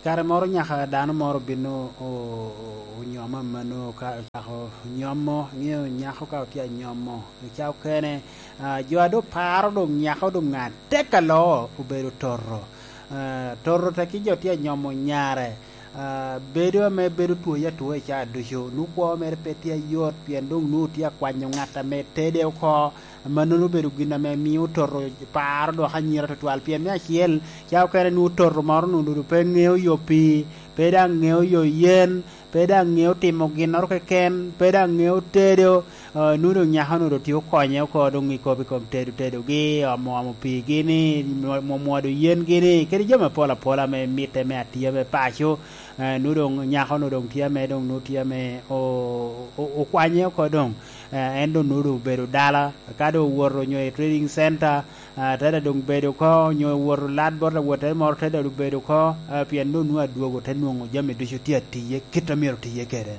kare moro nyaka dano moro bino o nyoma mano ka chako nyomo ng'eyo nyako ka otia nyomo chao kene jo ado paro dong nyako dong ng'ate kalo ubedo torro ta ki jo tia nyomo nyare bedo me bedo tuo ya tuo cha dusho nu ko mer petia yot pien dong nu tia kwanyo ng'ata me tede ko manu bedo gina me miu torro paro do hanyira to twal pien me achiel chao kene nu torro moro nu du pe ng'eyo yo pi peda ng'eyo yo yen peda ng'eyo timo ginoro keken peda ng'eyo tedo nudo nyaka nudo tiyo konye ko dong iko bi kom tedo gi amo pi gini mo yen gini kedi jama pola me mite me atia me pacho nudo nyaka nudo tia me dong nu tia me o kwanye ko dong endo nudo bedo dala kado woro nyo trading center tada dong bedo ko nyo woro lad bor la wote mor tada bedo ko pien no nu aduogo tenwongo jame ducho tia tiye kitamiro tiye kede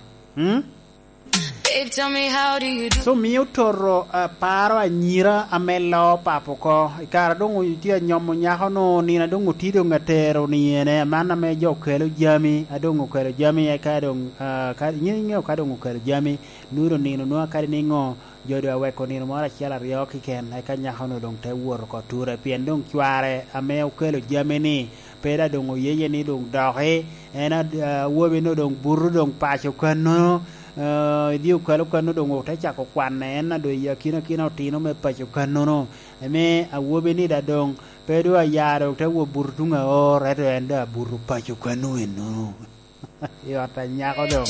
Tell me how do you do? So miu torro paro anyira amelo papo ko kara dongo tia nyomo nyako no nina dongo tido ngatero ni ene mana me jo kelo jami adongo kelo jami ya kadong ka nyinyo kadongo kelo jami nuro nino no kari ningo jodo aweko nino mora chiala rio kiken ka nyako no dong te wuoro ko ture pien dong chware ame kelo jami ni peda dongo yeye ni dong dohe ena wobe no dong buru dong pacho kano diu kalo kano dongo ta chako kwanne na do ya kina tino me pacho kano no me awobe ni da dong pedo ayaro ta wo burtunga o reto enda buru pacho kano no yo ta nyako dong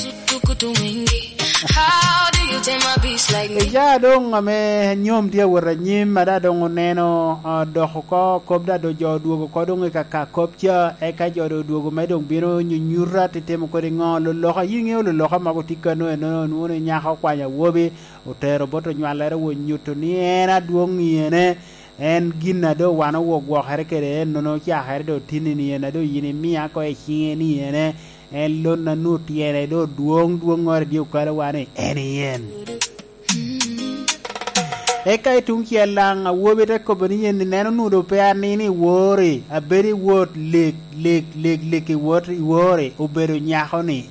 How do you take my beats like me? ya dong me nyom dia wora nyim ada dong neno do ko kobda do jodugo ko dong ka kopcha e ka jodugo me dong biro nyura titemo ko ngolo lo ka yinge lo ka mago tikano no no nyaka kwanya wobe otero boto nywalere wo nyuto ni era duong yene en ginna do wana wo go here kere no cha here do tinini ena do yini mia ko e chieni ene en lonna nu tiene do duong ngor diu kala wane enien e kay tung ci lang wobe te ko bani yen neno nu do pe anini wori a beri wot leg wot wori o beru nyako ni